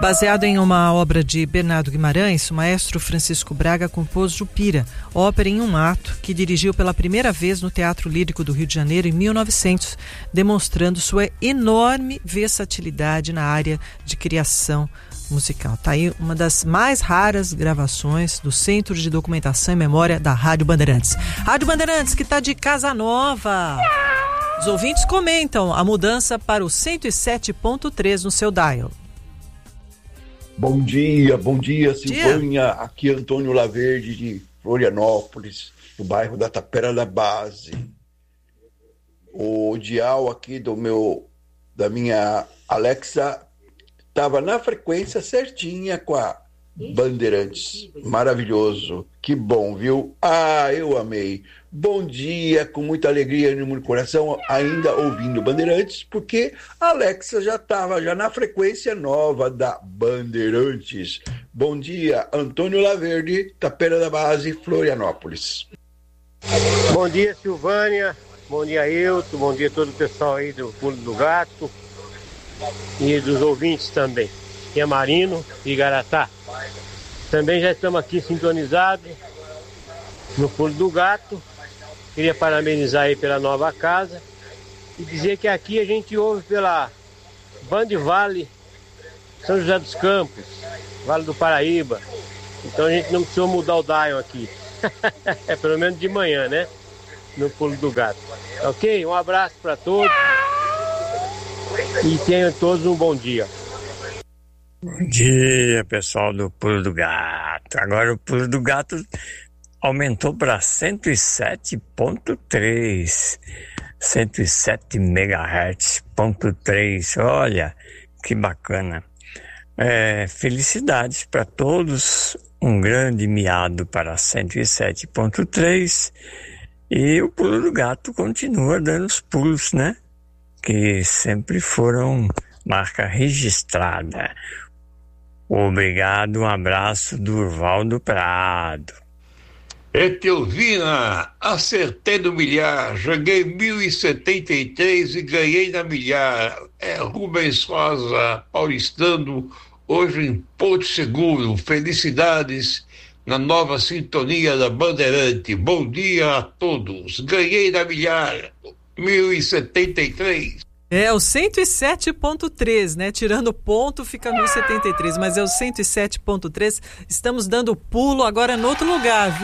Baseado em uma obra de Bernardo Guimarães, o maestro Francisco Braga compôs Jupira, ópera em um ato, que dirigiu pela primeira vez no Teatro Lírico do Rio de Janeiro em 1900, demonstrando sua enorme versatilidade na área de criação musical. Tá aí uma das mais raras gravações do Centro de Documentação e Memória da Rádio Bandeirantes. Rádio Bandeirantes, que está de casa nova. Os ouvintes comentam a mudança para o 107.3 no seu dial. Bom dia, Silvânia. Aqui é Antônio Laverde, de Florianópolis, no bairro da Tapera da Base. O dial aqui da minha Alexa estava na frequência certinha com a Bandeirantes. Maravilhoso. Que bom, viu? Eu amei. Bom dia, com muita alegria no coração, ainda ouvindo Bandeirantes, porque a Alexa já estava na frequência nova da Bandeirantes. Bom dia, Antônio Laverde, Tapera da Base, Florianópolis. Bom dia, Silvânia. Bom dia, Hilton. Bom dia a todo o pessoal aí do Pulo do Gato e dos ouvintes também. Aqui é Marino e Garatá. Também já estamos aqui sintonizados no Pulo do Gato. Queria parabenizar aí pela nova casa e dizer que aqui a gente ouve pela Band Vale, São José dos Campos, Vale do Paraíba. Então a gente não precisa mudar o dial aqui. É pelo menos de manhã, né? No Pulo do Gato. Ok? Um abraço para todos e tenham todos um bom dia. Bom dia, pessoal do Pulo do Gato. Agora o Pulo do Gato aumentou para 107.3, 107 MHz.3. Olha, que bacana. Felicidades para todos, um grande miado para 107.3 e o Pulo do Gato continua dando os pulos, né? Que sempre foram marca registrada. Obrigado, um abraço do Urvaldo Prado. Etelvina, acertei no milhar, joguei 1.073 e ganhei na milhar. Rubens Rosa, paulistano, hoje em Porto Seguro. Felicidades na nova sintonia da Bandeirante. Bom dia a todos. Ganhei na milhar, 1.073. É o 107.3, né? Tirando o ponto fica 1073, mas é o 107.3. Estamos dando pulo agora em outro lugar, viu?